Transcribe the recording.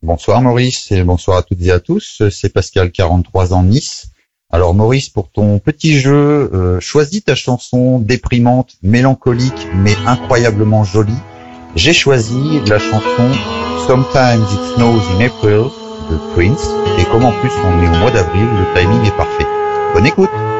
Bonsoir Maurice et bonsoir à toutes et à tous. C'est Pascal, 43 ans, Nice. Alors Maurice, pour ton petit jeu, choisis ta chanson déprimante, mélancolique, mais incroyablement jolie. J'ai choisi la chanson Sometimes It Snows in April de Prince. Et comme en plus on est au mois d'avril, le timing est parfait. Bonne écoute.